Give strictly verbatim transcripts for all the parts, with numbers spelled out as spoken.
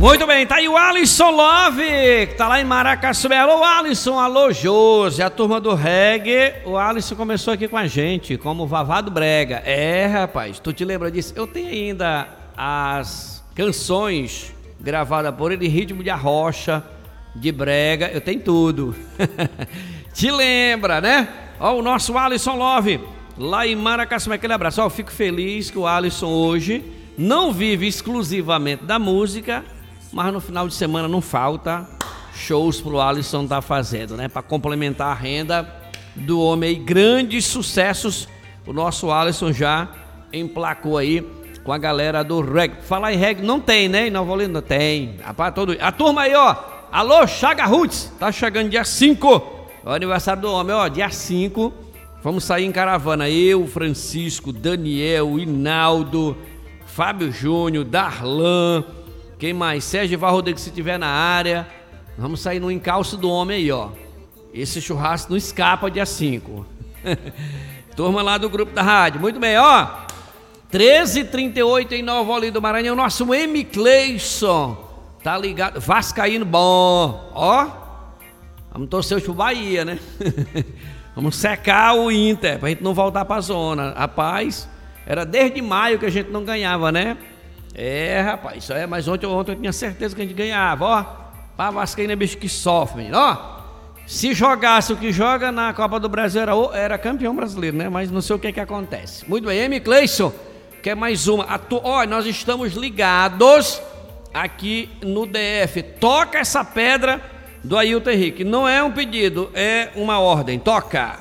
Muito bem, tá aí o Alisson Love, que tá lá em Maracaçu. Alô, Alisson, alô, Josi, a turma do reggae. O Alisson começou aqui com a gente, como Vavado Brega. É, rapaz, tu te lembra disso? Eu tenho ainda as canções gravadas por ele, ritmo de arrocha, de brega, eu tenho tudo. Te lembra, né? Ó, o nosso Alisson Love, lá em Maracaçu. Aquele abraço. Ó, eu fico feliz que o Alisson hoje não vive exclusivamente da música, mas no final de semana não falta shows pro Alisson tá fazendo, né? Para complementar a renda do homem aí. Grandes sucessos o nosso Alisson já emplacou aí com a galera do reggae. Falar em reggae não tem, né? Em Nova Olinda tem. Rapaz, todo... A turma aí, ó. Alô, Chaga Roots. Tá chegando dia cinco. É o aniversário do homem, ó. Dia cinco. Vamos sair em caravana. Eu, Francisco, Daniel, Inaldo, Fábio Júnior, Darlan. Quem mais? Sérgio Val Rodrigues, se tiver na área. Vamos sair no encalço do homem aí, ó. Esse churrasco não escapa dia cinco. Turma lá do grupo da rádio. Muito bem, ó. treze e trinta e oito em Nova Olinda do Maranhão. Nosso M. Cleison. Tá ligado? Vascaíno bom. Ó. Vamos torcer pro Bahia, né? Vamos secar o Inter pra gente não voltar pra zona. Rapaz, era desde maio que a gente não ganhava, né? É, rapaz, isso é, mas ontem, ontem eu tinha certeza que a gente ganhava, ó. Pá, Vascaíno é bicho que sofre, ó. Se jogasse o que joga na Copa do Brasil, era, era campeão brasileiro, né? Mas não sei o que que acontece. Muito bem, M. Cleison, quer mais uma? Atu... Ó, nós estamos ligados aqui no D F. Toca essa pedra do Ailton Henrique. Não é um pedido, é uma ordem. Toca!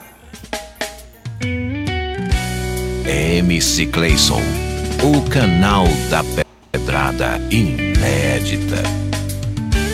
M C Cleison, o canal da pedrada inédita.